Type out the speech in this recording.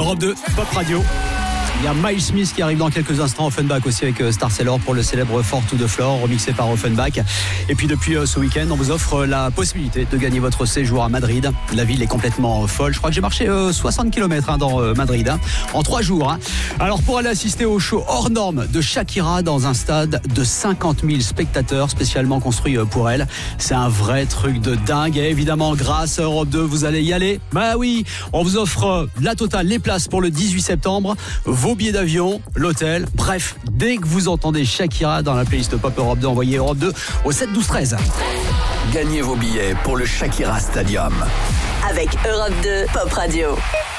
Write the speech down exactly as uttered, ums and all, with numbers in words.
Europe deux, Pop Radio. Il y a Miles Smith qui arrive dans quelques instants, Offenbach aussi avec Star Sailor pour le célèbre Four to the Floor, remixé par Offenbach. Et puis depuis ce week-end, on vous offre la possibilité de gagner votre séjour à Madrid. La ville est complètement folle. Je crois que j'ai marché soixante kilomètres hein, dans Madrid hein, en trois jours. Hein. Alors pour aller assister au show hors norme de Shakira dans un stade de cinquante mille spectateurs spécialement construit pour elle, c'est un vrai truc de dingue. Et évidemment, grâce à Europe deux, vous allez y aller. Bah oui, on vous offre la totale, les places pour le dix-huit septembre. Vos billets d'avion, l'hôtel, bref, dès que vous entendez Shakira dans la playlist Pop Europe deux, envoyez Europe deux au sept douze treize. Gagnez vos billets pour le Shakira Stadium avec Europe deux Pop Radio.